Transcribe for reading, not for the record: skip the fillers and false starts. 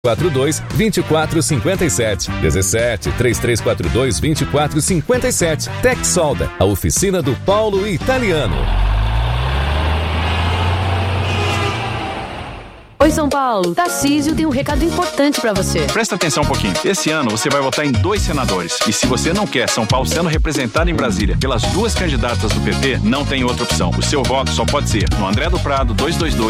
322457. 17 3342-2457. Texsolda, a oficina do Paulo Italiano. Oi, São Paulo. Tarcísio tem um recado importante pra você. Presta atenção um pouquinho. Esse ano você vai votar em 2 senadores. E se você não quer São Paulo sendo representado em Brasília pelas 2 candidatas do PT, não tem outra opção. O seu voto só pode ser no André do Prado 222